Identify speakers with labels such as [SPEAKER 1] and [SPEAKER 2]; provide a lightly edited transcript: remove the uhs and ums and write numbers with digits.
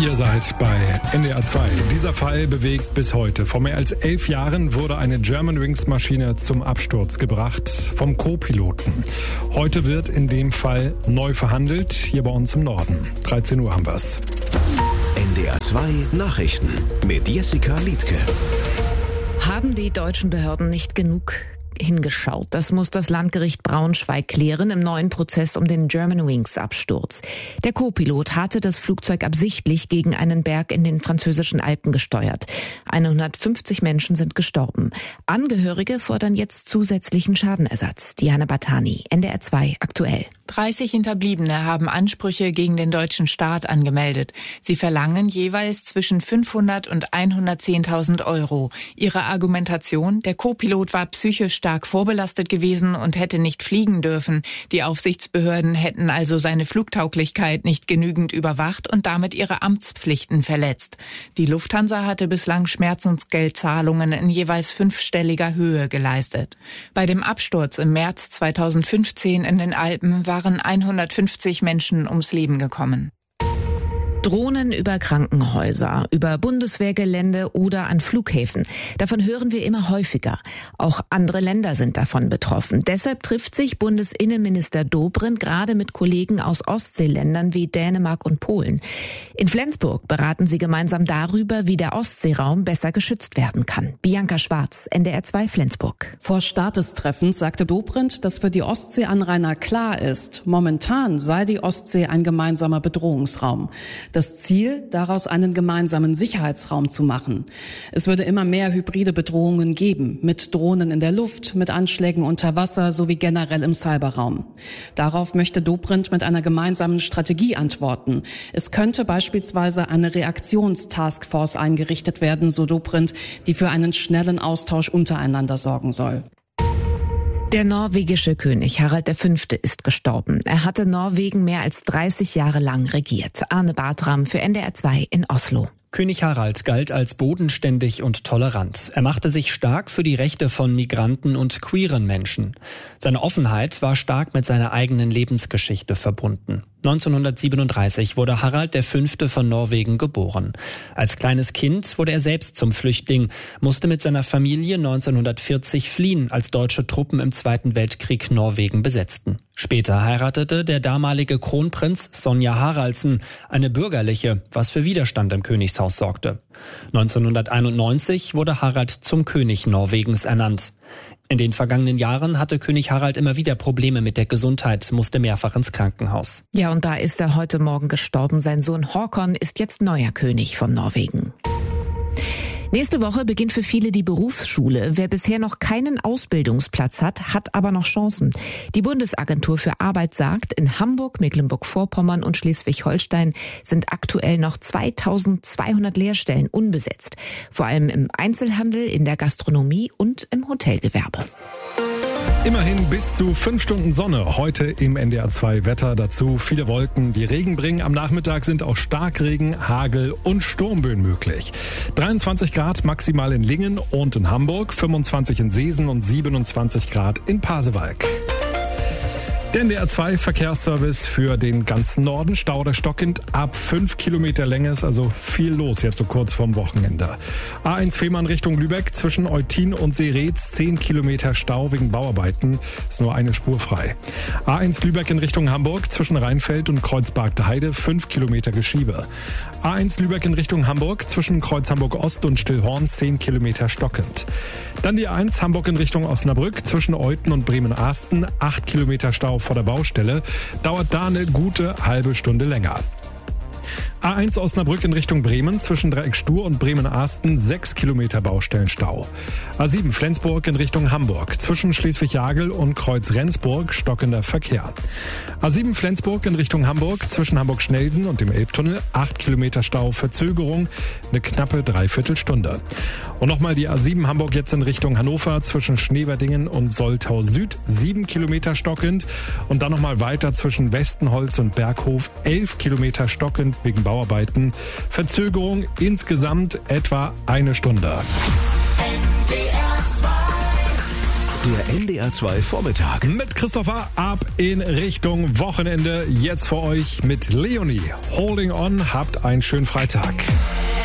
[SPEAKER 1] Ihr seid bei NDR 2. Dieser Fall bewegt bis heute. Vor mehr als 11 Jahren wurde eine Germanwings-Maschine zum Absturz gebracht vom Co-Piloten. Heute wird in dem Fall neu verhandelt, hier bei uns im Norden. 13 Uhr haben wir's.
[SPEAKER 2] NDR 2 Nachrichten mit Jessica Liedtke.
[SPEAKER 3] Haben die deutschen Behörden nicht genug hingeschaut? Das muss das Landgericht Braunschweig klären im neuen Prozess um den Germanwings-Absturz. Der Co-Pilot hatte das Flugzeug absichtlich gegen einen Berg in den französischen Alpen gesteuert. 150 Menschen sind gestorben. Angehörige fordern jetzt zusätzlichen Schadenersatz. Diana Batani, NDR 2 aktuell.
[SPEAKER 4] 30 Hinterbliebene haben Ansprüche gegen den deutschen Staat angemeldet. Sie verlangen jeweils zwischen 500 und 110.000 Euro. Ihre Argumentation: Der Co-Pilot war psychisch stark vorbelastet gewesen und hätte nicht fliegen dürfen. Die Aufsichtsbehörden hätten also seine Flugtauglichkeit nicht genügend überwacht und damit ihre Amtspflichten verletzt. Die Lufthansa hatte bislang Schmerzensgeldzahlungen in jeweils 5-stelliger Höhe geleistet. Bei dem Absturz im März 2015 in den Alpen waren 150 Menschen ums Leben gekommen.
[SPEAKER 3] Drohnen über Krankenhäuser, über Bundeswehrgelände oder an Flughäfen. Davon hören wir immer häufiger. Auch andere Länder sind davon betroffen. Deshalb trifft sich Bundesinnenminister Dobrindt gerade mit Kollegen aus Ostseeländern wie Dänemark und Polen. In Flensburg beraten sie gemeinsam darüber, wie der Ostseeraum besser geschützt werden kann. Bianca Schwarz, NDR 2 Flensburg.
[SPEAKER 5] Vor Start des Treffens sagte Dobrindt, dass für die Ostseeanrainer klar ist, momentan sei die Ostsee ein gemeinsamer Bedrohungsraum. Das Ziel, daraus einen gemeinsamen Sicherheitsraum zu machen. Es würde immer mehr hybride Bedrohungen geben, mit Drohnen in der Luft, mit Anschlägen unter Wasser sowie generell im Cyberraum. Darauf möchte Dobrindt mit einer gemeinsamen Strategie antworten. Es könnte beispielsweise eine Reaktionstaskforce eingerichtet werden, so Dobrindt, die für einen schnellen Austausch untereinander sorgen soll.
[SPEAKER 3] Der norwegische König Harald V. ist gestorben. Er hatte Norwegen mehr als 30 Jahre lang regiert. Arne Bartram für NDR 2 in Oslo.
[SPEAKER 6] König Harald galt als bodenständig und tolerant. Er machte sich stark für die Rechte von Migranten und queeren Menschen. Seine Offenheit war stark mit seiner eigenen Lebensgeschichte verbunden. 1937 wurde Harald V. von Norwegen geboren. Als kleines Kind wurde er selbst zum Flüchtling, musste mit seiner Familie 1940 fliehen, als deutsche Truppen im Zweiten Weltkrieg Norwegen besetzten. Später heiratete der damalige Kronprinz Sonja Haraldsen, eine bürgerliche, was für Widerstand im Königshaus sorgte. 1991 wurde Harald zum König Norwegens ernannt. In den vergangenen Jahren hatte König Harald immer wieder Probleme mit der Gesundheit, musste mehrfach ins Krankenhaus.
[SPEAKER 3] Ja, und da ist er heute Morgen gestorben. Sein Sohn Håkon ist jetzt neuer König von Norwegen. Nächste Woche beginnt für viele die Berufsschule. Wer bisher noch keinen Ausbildungsplatz hat, hat aber noch Chancen. Die Bundesagentur für Arbeit sagt, in Hamburg, Mecklenburg-Vorpommern und Schleswig-Holstein sind aktuell noch 2200 Lehrstellen unbesetzt. Vor allem im Einzelhandel, in der Gastronomie und im Hotelgewerbe.
[SPEAKER 1] Immerhin bis zu 5 Stunden Sonne heute im NDR 2 Wetter. Dazu viele Wolken, die Regen bringen. Am Nachmittag sind auch Starkregen, Hagel und Sturmböen möglich. 23 Grad maximal in Lingen und in Hamburg, 25 in Seesen und 27 Grad in Pasewalk. Der NDR 2 Verkehrsservice für den ganzen Norden. Stau der stockend ab 5 Kilometer Länge, ist also viel los jetzt so kurz vorm Wochenende. A1 Fehmarn Richtung Lübeck zwischen Eutin und Seretz 10 Kilometer Stau wegen Bauarbeiten, ist nur eine Spur frei. A1 Lübeck in Richtung Hamburg zwischen Rheinfeld und Kreuzberg Heide 5 Kilometer Geschiebe. A1 Lübeck in Richtung Hamburg zwischen Kreuz Hamburg Ost und Stillhorn 10 Kilometer stockend. Dann die A1 Hamburg in Richtung Osnabrück zwischen Euthen und Bremen-Ahsten 8 Kilometer Stau vor der Baustelle, dauert da eine gute halbe Stunde länger. A1 Osnabrück in Richtung Bremen zwischen Dreieck Stur und Bremen-Ahsten 6 Kilometer Baustellenstau. A7 Flensburg in Richtung Hamburg zwischen Schleswig-Jagel und Kreuz-Rendsburg stockender Verkehr. A7 Flensburg in Richtung Hamburg zwischen Hamburg-Schnelsen und dem Elbtunnel 8 Kilometer Stau, Verzögerung eine knappe Dreiviertelstunde. Und nochmal die A7 Hamburg jetzt in Richtung Hannover zwischen Schneverdingen und Soltau Süd 7 Kilometer stockend und dann nochmal weiter zwischen Westenholz und Berghof 11 Kilometer stockend wegen Bauarbeiten. Verzögerung insgesamt etwa eine Stunde.
[SPEAKER 7] NDR 2
[SPEAKER 2] Der NDR2 Vormittag.
[SPEAKER 1] Mit Christopher ab in Richtung Wochenende. Jetzt für euch mit Leonie. Holding on, habt einen schönen Freitag.